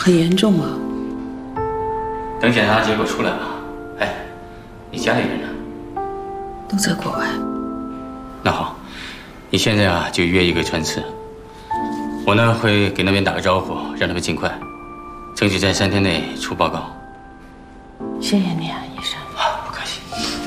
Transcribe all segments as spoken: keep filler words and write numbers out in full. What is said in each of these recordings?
很严重吗？ 等检查结果出来吧。哎，你家里人呢？ 都在国外。 那好，你现在啊就约一个穿刺，我呢会给那边打个招呼，让他们尽快，争取在三天内出报告。 谢谢你啊，医生。 啊，不客气。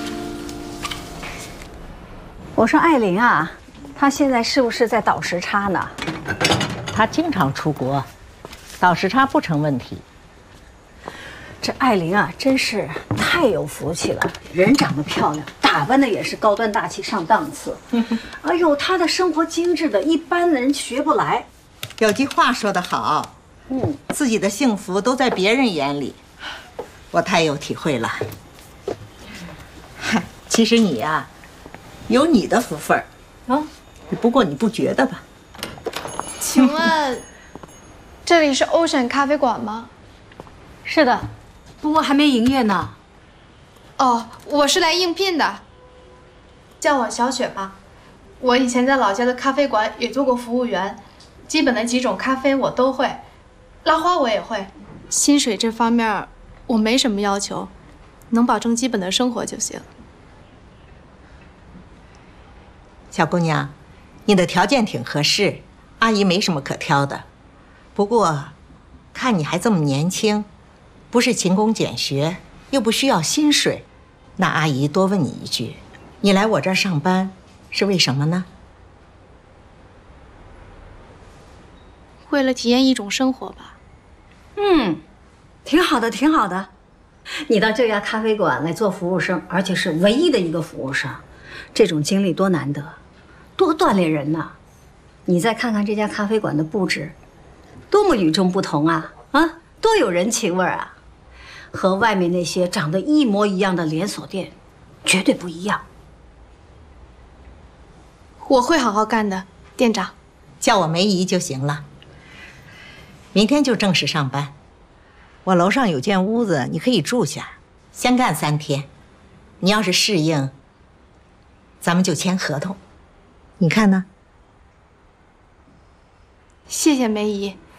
我说艾琳啊，她现在是不是在倒时差呢？ 她经常出国，倒时差不成问题。 这艾琳啊，真是太有福气了，人长得漂亮，打扮的也是高端大气上档次。哎呦，她的生活精致的，一般的人学不来。 有句话说得好，嗯，自己的幸福都在别人眼里，我太有体会了。嗨，其实你呀、啊，有你的福分儿啊，不过你不觉得吧？ 请问，这里是欧选咖啡馆吗？ 是的。不过还没营业呢。 哦，我是来应聘的。叫我小雪吧。我以前在老家的咖啡馆也做过服务员，基本的几种咖啡我都会，拉花我也会。薪水这方面我没什么要求，能保证基本的生活就行。 小姑娘，你的条件挺合适，阿姨没什么可挑的。不过，看你还这么年轻。不是勤工俭学，又不需要薪水，那阿姨多问你一句，你来我这儿上班是为什么呢？ 为了体验一种生活吧。 嗯，挺好的，挺好的。你到这家咖啡馆来做服务生，而且是唯一的一个服务生，这种经历多难得，多锻炼人呐！你再看看这家咖啡馆的布置，多么与众不同啊！啊，多有人情味啊！和外面那些长得一模一样的连锁店绝对不一样。 我会好好干的，店长。 叫我梅姨就行了。明天就正式上班。我楼上有间屋子，你可以住下，先干三天。你要是适应，咱们就签合同。你看呢？ 谢谢梅姨。